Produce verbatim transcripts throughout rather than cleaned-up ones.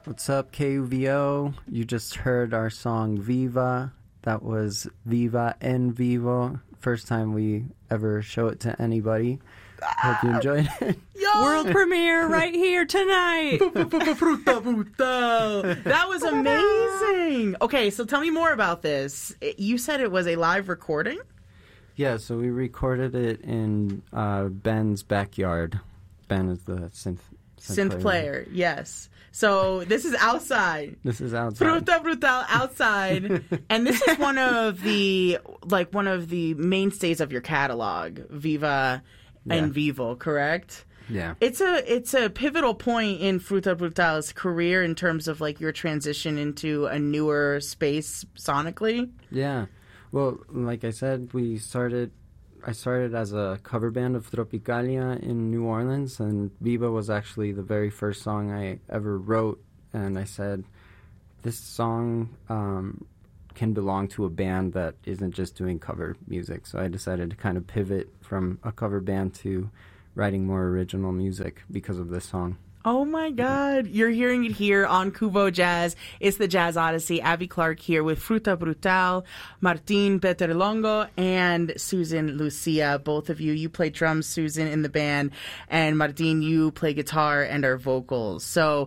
What's up, K U V O? You just heard our song Viva. That was Viva en Vivo. First time we ever show it to anybody. Hope you enjoyed it. Yo! World premiere right here tonight. Fruta Brutal. That was amazing. Okay, so tell me more about this. You said it was a live recording? Yeah, so we recorded it in uh, Ben's backyard. Ben is the synth, synth, synth player. player. Yes. So this is outside. This is outside. Fruta Brutal outside. And this is one of the like one of the mainstays of your catalog, Viva yeah. en Vivo, correct? Yeah. It's a it's a pivotal point in Fruta Brutal's career in terms of like your transition into a newer space sonically. Yeah. Well, like I said, we started I started as a cover band of Tropicalia in New Orleans, and Viva was actually the very first song I ever wrote. And I said, this song um, can belong to a band that isn't just doing cover music. So I decided to kind of pivot from a cover band to writing more original music because of this song. Oh my God. You're hearing it here on Kubo Jazz. It's the Jazz Odyssey. Abby Clark here with Fruta Brutal, Martin Peterlongo, and Susan Lucia. Both of you, you play drums, Susan, in the band, and Martin, you play guitar and are vocals. So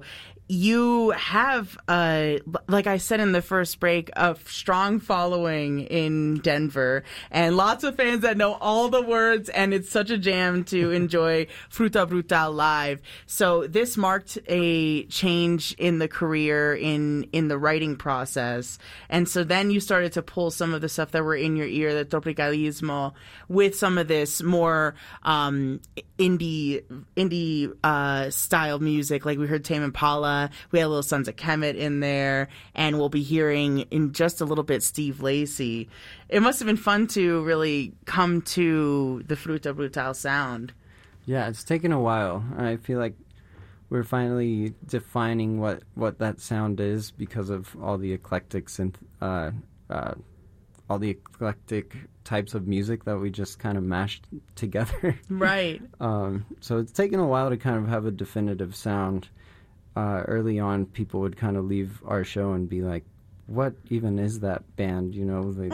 you have, uh, like I said in the first break, a strong following in Denver and lots of fans that know all the words, and it's such a jam to enjoy Fruta Brutal live. So this marked a change in the career, in, in the writing process. And so then you started to pull some of the stuff that were in your ear, the Tropicalismo, with some of this more um, indie, indie uh, style music. Like we heard Tame Impala. We had a little Sons of Kemet in there, and we'll be hearing in just a little bit Steve Lacy. It must have been fun to really come to the Fruta Brutal sound. Yeah, it's taken a while. I feel like we're finally defining what, what that sound is because of all the eclectic synth, uh, uh, all the eclectic types of music that we just kind of mashed together. Right. um, so it's taken a while to kind of have a definitive sound. Uh, early on, people would kind of leave our show and be like, what even is that band, you know? Like,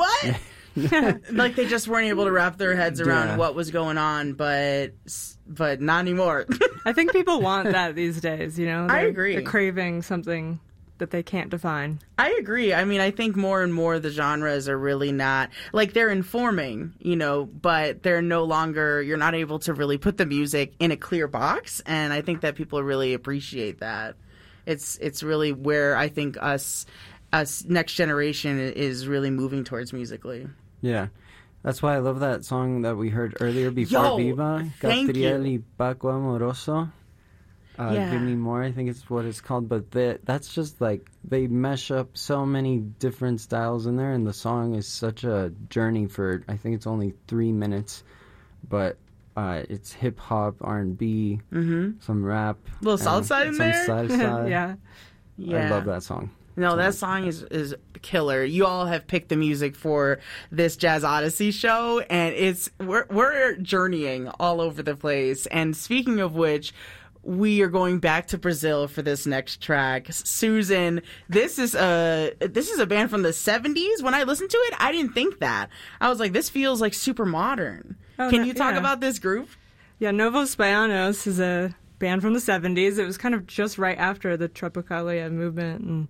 what? Like they just weren't able to wrap their heads around yeah. what was going on, but but not anymore. I think people want that these days, you know? They're, I agree. They're craving something that they can't define. I agree. I mean, I think more and more the genres are really not, like they're informing, you know, but they're no longer, you're not able to really put the music in a clear box. And I think that people really appreciate that. It's it's really where I think us, us next generation is really moving towards musically. Yeah. That's why I love that song that we heard earlier before Yo, Viva. thank Catriel you. y Paco Amoroso. Uh, Yeah. Give Me More, I think it's what it's called. But the, that's just like, they mesh up so many different styles in there, and the song is such a journey for, I think it's only three minutes. But uh, it's hip-hop, R and B, Mm-hmm. some rap. A little salsa in some there? salsa. Yeah. Yeah. I love that song. No, that song is, is killer. You all have picked the music for this Jazz Odyssey show, and it's we're, we're journeying all over the place. And speaking of which, we are going back to Brazil for this next track. Susan, this is a this is a band from the seventies. When I listened to it, I didn't think that. I was like, this feels like super modern. Oh, Can no, you talk yeah. about this group? Yeah, Novos Baianos is a band from the seventies. It was kind of just right after the Tropicalia movement. And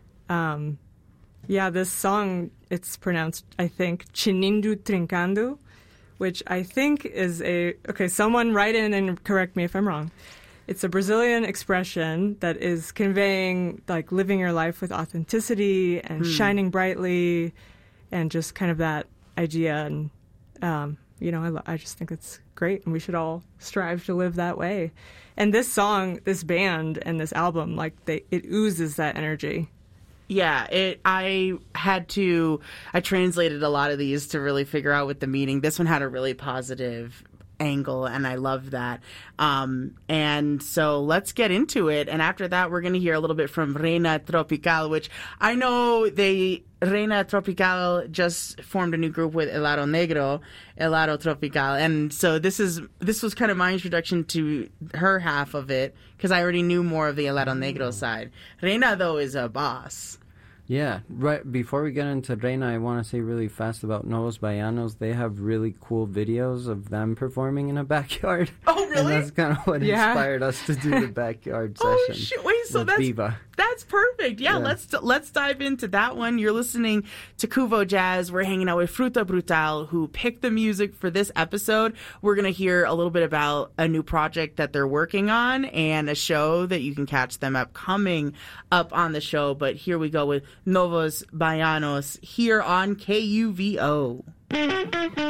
um, yeah, this song, it's pronounced, I think, Chinindu Trincando, which I think is a... Okay, someone write in and correct me if I'm wrong. It's a Brazilian expression that is conveying, like, living your life with authenticity and Hmm. shining brightly and just kind of that idea. And, um, you know, I, lo- I just think it's great, and we should all strive to live that way. And this song, this band, and this album, like, they it oozes that energy. Yeah, it. I had to. I translated a lot of these to really figure out what the meaning. This one had a really positive angle, and I love that. Um, and so let's get into it. And after that, we're going to hear a little bit from Reina Tropical, which I know they Reina Tropical just formed a new group with Helado Negro, Helado Tropical, and so this is this was kind of my introduction to her half of it because I already knew more of the Helado Negro side. Reina, though, is a boss. Yeah, right. Before we get into Reina, I want to say really fast about Novos Baianos. They have really cool videos of them performing in a backyard. Oh, really? And that's kind of what Yeah. inspired us to do the backyard Oh, session. shit. Wait, so with that's Viva. that's perfect. Yeah, Yeah. let's let's dive into that one. You're listening to Kuvo Jazz. We're hanging out with Fruta Brutal, who picked the music for this episode. We're going to hear a little bit about a new project that they're working on and a show that you can catch them up coming up on the show. But here we go with Novos Baianos here on K U V O.